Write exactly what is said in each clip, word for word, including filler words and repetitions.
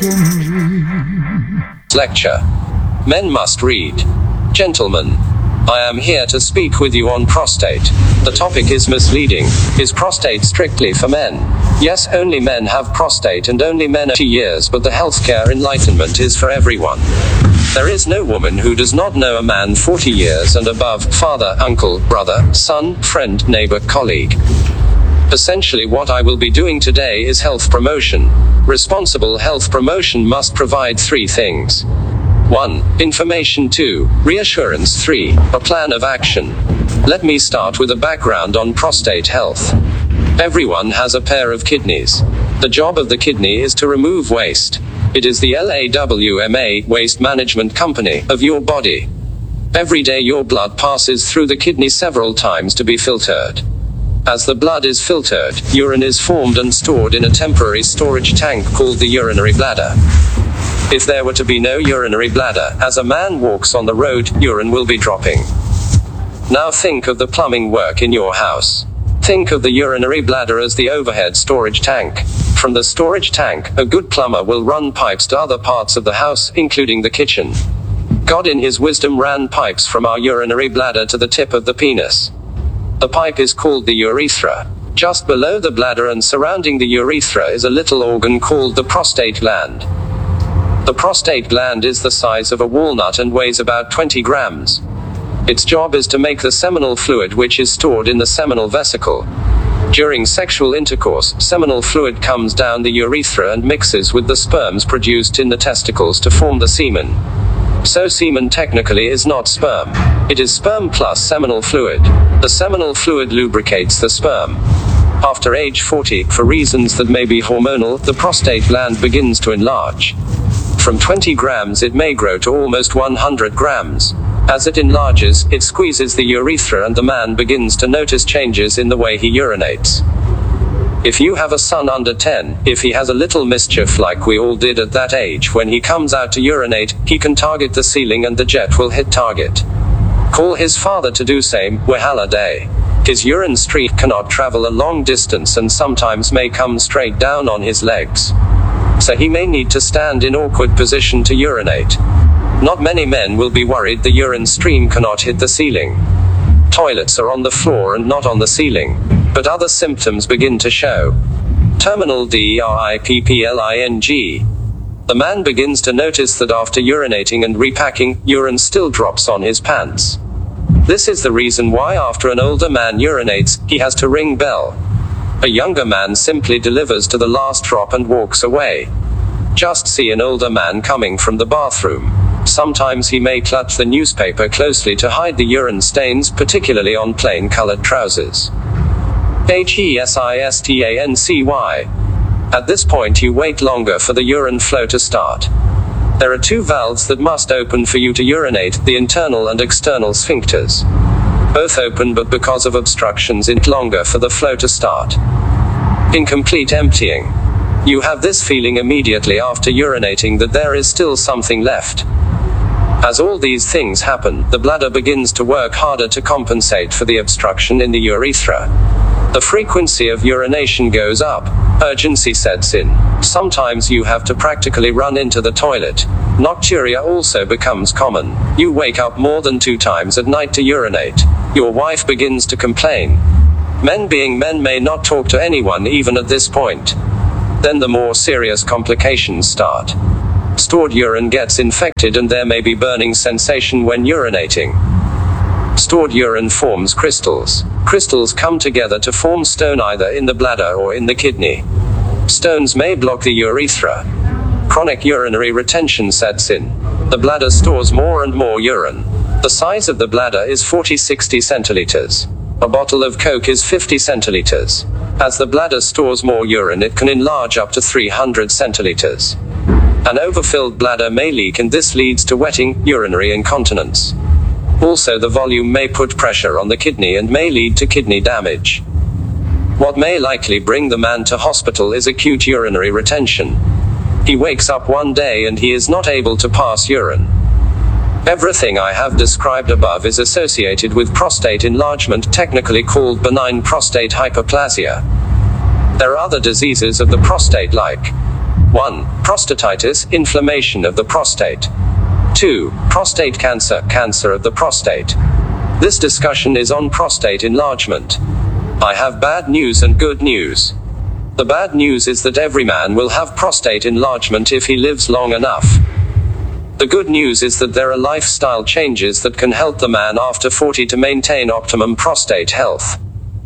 Lecture. Men must read. Gentlemen, I am here to speak with you on prostate. The topic is misleading. Is prostate strictly for men? Yes, only men have prostate and only men are two years, but the healthcare enlightenment is for everyone. There is no woman who does not know a man forty years and above, father, uncle, brother, son, friend, neighbor, colleague. Essentially what I will be doing today is health promotion. Responsible health promotion must provide three things. one. Information. two. Reassurance. three. A plan of action. Let me start with a background on prostate health. Everyone has a pair of kidneys. The job of the kidney is to remove waste. It is the LAWMA, Waste Management Company, of your body. Every day your blood passes through the kidney several times to be filtered. As the blood is filtered, urine is formed and stored in a temporary storage tank called the urinary bladder. If there were to be no urinary bladder, as a man walks on the road, urine will be dropping. Now think of the plumbing work in your house. Think of the urinary bladder as the overhead storage tank. From the storage tank, a good plumber will run pipes to other parts of the house, including the kitchen. God in his wisdom ran pipes from our urinary bladder to the tip of the penis. The pipe is called the urethra. Just below the bladder and surrounding the urethra is a little organ called the prostate gland. The prostate gland is the size of a walnut and weighs about twenty grams. Its job is to make the seminal fluid, which is stored in the seminal vesicle. During sexual intercourse, seminal fluid comes down the urethra and mixes with the sperms produced in the testicles to form the semen. So semen technically is not sperm. It is sperm plus seminal fluid. The seminal fluid lubricates the sperm. After age forty, for reasons that may be hormonal, the prostate gland begins to enlarge. From twenty grams it may grow to almost one hundred grams. As it enlarges, it squeezes the urethra and the man begins to notice changes in the way he urinates. If you have a son under ten, if he has a little mischief like we all did at that age, when he comes out to urinate, he can target the ceiling and the jet will hit target. Call his father to do same, wahala day. His urine stream cannot travel a long distance and sometimes may come straight down on his legs. So he may need to stand in awkward position to urinate. Not many men will be worried the urine stream cannot hit the ceiling. Toilets are on the floor and not on the ceiling. But other symptoms begin to show. Terminal dripping. The man begins to notice that after urinating and repacking, urine still drops on his pants. This is the reason why after an older man urinates, he has to ring bell. A younger man simply delivers to the last drop and walks away. Just see an older man coming from the bathroom. Sometimes he may clutch the newspaper closely to hide the urine stains, particularly on plain colored trousers. Hesistancy. At this point you wait longer for the urine flow to start. There are two valves that must open for you to urinate, the internal and external sphincters. Both open, but because of obstructions it longer for the flow to start. Incomplete emptying. You have this feeling immediately after urinating that there is still something left. As all these things happen, the bladder begins to work harder to compensate for the obstruction in the urethra. The frequency of urination goes up. Urgency sets in. Sometimes you have to practically run into the toilet. Nocturia also becomes common. You wake up more than two times at night to urinate. Your wife begins to complain. Men being men may not talk to anyone even at this point. Then the more serious complications start. Stored urine gets infected and there may be burning sensation when urinating. Stored urine forms crystals. Crystals come together to form stone either in the bladder or in the kidney. Stones may block the urethra. Chronic urinary retention sets in. The bladder stores more and more urine. The size of the bladder is forty to sixty centiliters. A bottle of Coke is fifty centiliters. As the bladder stores more urine, it can enlarge up to three hundred centiliters. An overfilled bladder may leak and this leads to wetting, urinary incontinence. Also, the volume may put pressure on the kidney and may lead to kidney damage. What may likely bring the man to hospital is acute urinary retention. He wakes up one day and he is not able to pass urine. Everything I have described above is associated with prostate enlargement, technically called benign prostate hyperplasia. There are other diseases of the prostate like one. Prostatitis, inflammation of the prostate. two. Prostate cancer, cancer of the prostate. This discussion is on prostate enlargement. I have bad news and good news. The bad news is that every man will have prostate enlargement if he lives long enough. The good news is that there are lifestyle changes that can help the man after forty to maintain optimum prostate health.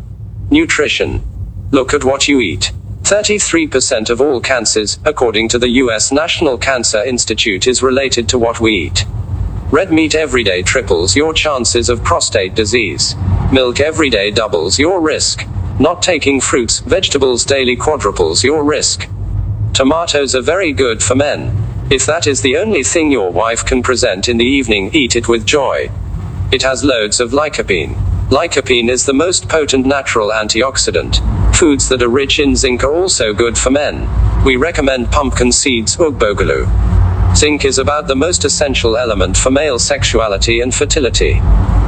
Nutrition. Look at what you eat. thirty-three percent of all cancers, according to the U S National Cancer Institute, is related to what we eat. Red meat every day triples your chances of prostate disease. Milk every day doubles your risk. Not taking fruits, vegetables daily quadruples your risk. Tomatoes are very good for men. If that is the only thing your wife can present in the evening, eat it with joy. It has loads of lycopene. Lycopene is the most potent natural antioxidant. Foods that are rich in zinc are also good for men. We recommend pumpkin seeds, ugbogalu. Zinc is about the most essential element for male sexuality and fertility.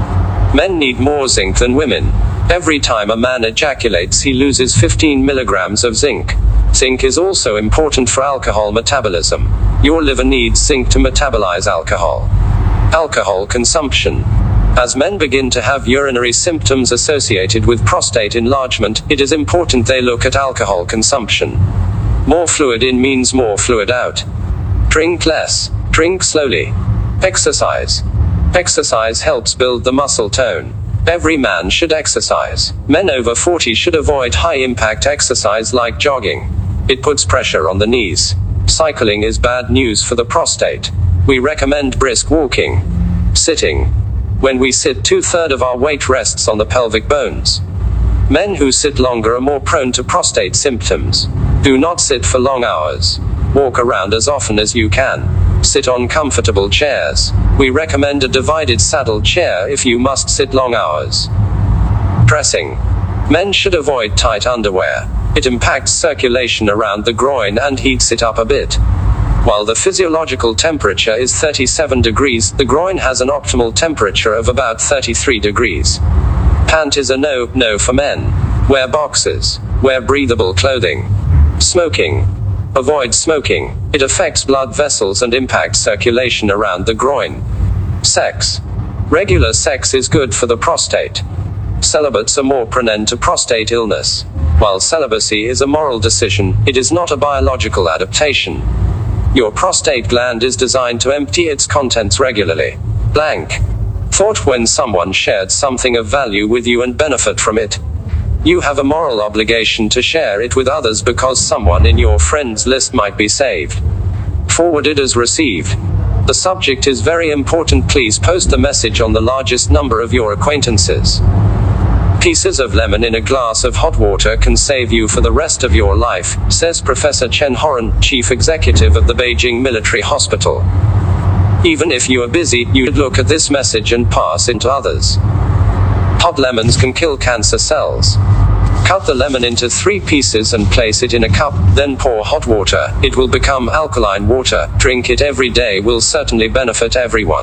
Men need more zinc than women. Every time a man ejaculates, he loses fifteen milligrams of zinc. Zinc is also important for alcohol metabolism. Your liver needs zinc to metabolize alcohol. Alcohol consumption. As men begin to have urinary symptoms associated with prostate enlargement, it is important they look at alcohol consumption. More fluid in means more fluid out. Drink less. Drink slowly. Exercise. Exercise helps build the muscle tone. Every man should exercise. Men over forty should avoid high-impact exercise like jogging. It puts pressure on the knees. Cycling is bad news for the prostate. We recommend brisk walking. Sitting. When we sit, two-thirds of our weight rests on the pelvic bones. Men who sit longer are more prone to prostate symptoms. Do not sit for long hours. Walk around as often as you can. Sit on comfortable chairs. We recommend a divided saddle chair if you must sit long hours. Dressing. Men should avoid tight underwear. It impacts circulation around the groin and heats it up a bit. While the physiological temperature is thirty-seven degrees, the groin has an optimal temperature of about thirty-three degrees. Pant is a no, no for men. Wear boxers. Wear breathable clothing. Smoking. Avoid smoking. It affects blood vessels and impacts circulation around the groin. Sex. Regular sex is good for the prostate. Celibates are more prone to prostate illness. While celibacy is a moral decision, it is not a biological adaptation. Your prostate gland is designed to empty its contents regularly. Blank. Thought when someone shared something of value with you and benefit from it. You have a moral obligation to share it with others because someone in your friends list might be saved. Forwarded as received. The subject is very important. Please post the message on the largest number of your acquaintances. Pieces of lemon in a glass of hot water can save you for the rest of your life, says Professor Chen Horan, chief executive of the Beijing Military Hospital. Even if you are busy, you should look at this message and pass it to others. Hot lemons can kill cancer cells. Cut the lemon into three pieces and place it in a cup, then pour hot water. It will become alkaline water. Drink it every day will certainly benefit everyone.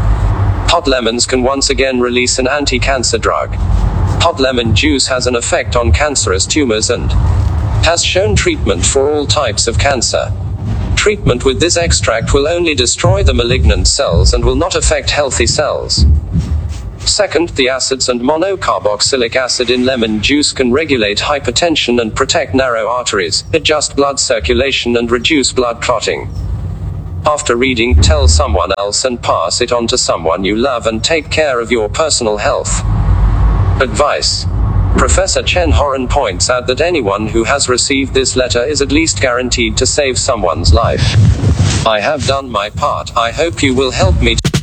Hot lemons can once again release an anti-cancer drug. Hot lemon juice has an effect on cancerous tumors and has shown treatment for all types of cancer. Treatment with this extract will only destroy the malignant cells and will not affect healthy cells. Second, the acids and monocarboxylic acid in lemon juice can regulate hypertension and protect narrow arteries, adjust blood circulation and reduce blood clotting. After reading, tell someone else and pass it on to someone you love and take care of your personal health. Advice. Professor Chen Horan points out that anyone who has received this letter is at least guaranteed to save someone's life. I have done my part. I hope you will help me to